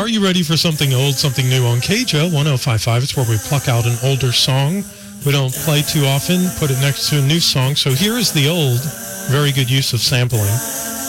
Are you ready for something old, something new on KJO 1055? It's where we pluck out an older song we don't play too often, put it next to a new song. So here is the old, very good use of sampling.